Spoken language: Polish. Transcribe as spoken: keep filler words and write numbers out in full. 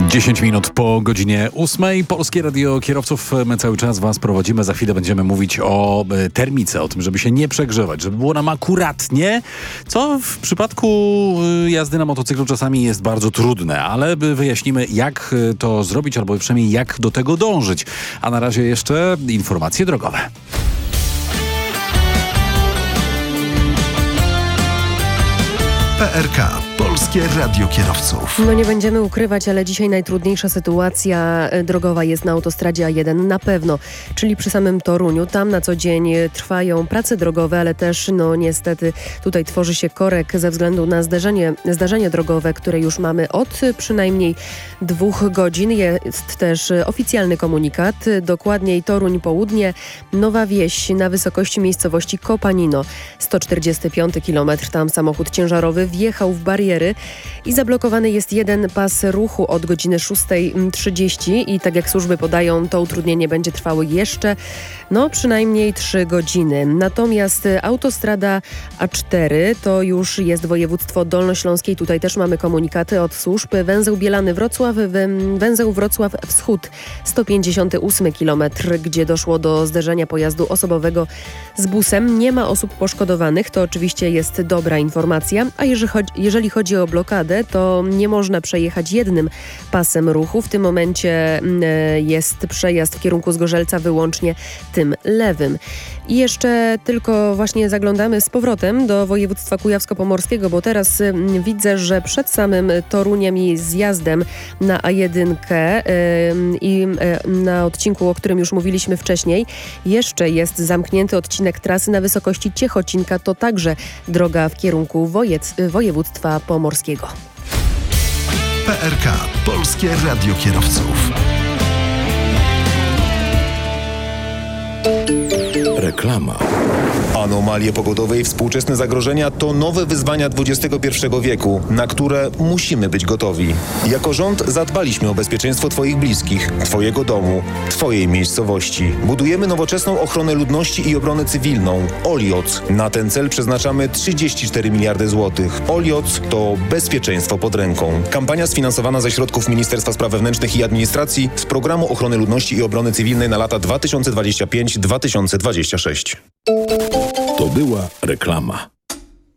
dziesięć minut po godzinie ósmej. Polskie Radio Kierowców. My cały czas was prowadzimy. Za chwilę będziemy mówić o termice, o tym, żeby się nie przegrzewać, żeby było nam akuratnie, co w przypadku jazdy na motocyklu czasami jest bardzo trudne, ale wyjaśnimy, jak to zrobić, albo przynajmniej jak do tego dążyć. A na razie jeszcze informacje drogowe. P R K. Polskie Radio Kierowców. No nie będziemy ukrywać, ale dzisiaj najtrudniejsza sytuacja drogowa jest na autostradzie A jeden na pewno, czyli przy samym Toruniu. Tam na co dzień trwają prace drogowe, ale też no niestety tutaj tworzy się korek ze względu na zdarzenie, zdarzenie drogowe, które już mamy od przynajmniej dwóch godzin. Jest też oficjalny komunikat, dokładniej Toruń Południe, Nowa Wieś na wysokości miejscowości Kopanino. sto czterdziesty piąty kilometr, tam samochód ciężarowy wjechał w bariery i zablokowany jest jeden pas ruchu od godziny szóstej trzydzieści i tak jak służby podają, to utrudnienie będzie trwało jeszcze no przynajmniej trzy godziny. Natomiast autostrada A cztery to już jest województwo dolnośląskie i tutaj też mamy komunikaty od służb. Węzeł Bielany-Wrocław, węzeł Wrocław Wschód, sto pięćdziesiąty ósmy kilometr, gdzie doszło do zderzenia pojazdu osobowego z busem. Nie ma osób poszkodowanych, to oczywiście jest dobra informacja, a jeżeli chodzi, jeżeli chodzi o blokadę, to nie można przejechać jednym pasem ruchu. W tym momencie jest przejazd w kierunku Zgorzelca wyłącznie tym lewym. I jeszcze tylko właśnie zaglądamy z powrotem do województwa kujawsko-pomorskiego, bo teraz widzę, że przed samym Toruniem i zjazdem na A jeden i na odcinku, o którym już mówiliśmy wcześniej, jeszcze jest zamknięty odcinek trasy na wysokości Ciechocinka. To także droga w kierunku wojec- województwa pomorskiego. P R K. Polskie Radio Kierowców. Reklama. Anomalie pogodowe i współczesne zagrożenia to nowe wyzwania dwudziestego pierwszego wieku, na które musimy być gotowi. Jako rząd zadbaliśmy o bezpieczeństwo Twoich bliskich, Twojego domu, Twojej miejscowości. Budujemy nowoczesną ochronę ludności i obronę cywilną. Olioc. Na ten cel przeznaczamy trzydzieści cztery miliardy złotych. Olioc to bezpieczeństwo pod ręką. Kampania sfinansowana ze środków Ministerstwa Spraw Wewnętrznych i Administracji z Programu Ochrony Ludności i Obrony Cywilnej na lata dwa tysiące dwudziesty piąty do dwa tysiące dwudziestego szóstego. To była reklama.